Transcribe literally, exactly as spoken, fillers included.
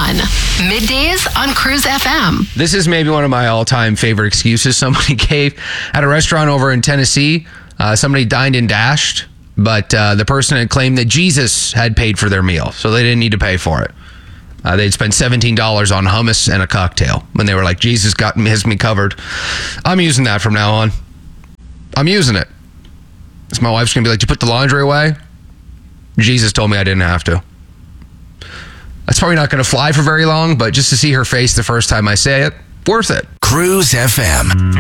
on. Middays on Cruise F M. This is maybe one of my all-time favorite excuses somebody gave at a restaurant over in Tennessee. Uh, somebody dined and dashed, but uh, the person had claimed that Jesus had paid for their meal, so they didn't need to pay for it. Uh, they'd spent seventeen dollars on hummus and a cocktail when they were like, Jesus got me, has me covered. I'm using that from now on. I'm using it. So my wife's going to be like, did you put the laundry away? Jesus told me I didn't have to. That's probably not going to fly for very long, but just to see her face the first time I say it, worth it. Cruise F M.